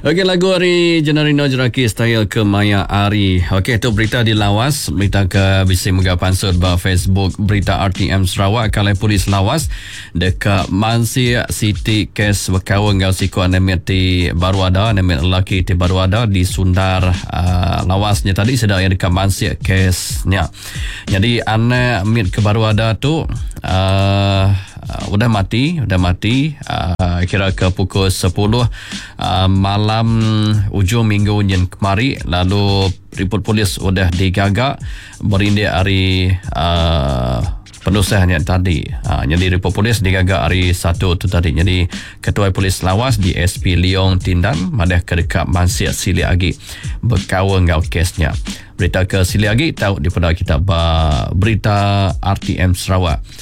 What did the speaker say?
Okey, lagu hari Jenarino Jeraki style ke Maya Ari. Okey, itu berita di Lawas. Berita ke Bisi Megah Pansut ba Facebook berita RTM Sarawak. Kalai polis Lawas dekat Mansir City kes berkawan ngau siku anemit di Baruada, anemit lelaki di Baruada di Sundar Lawasnya tadi sedang yang dekat Mansir kesnya. Jadi anak mit ke Baruada tu udah mati kira ke pukul 10 malam ujung minggu yang kemari. Lalu report polis sudah digagak berindik hari penusihan yang tadi. Jadi report polis digagak hari 1 tu tadi. Jadi Ketua Polis Lawas DSP Leong Tindan madah ke dekat Mansir Sili Agi berkawan ngau kesnya. Berita ke Sili Agi tahu di pada kita berita RTM Sarawak.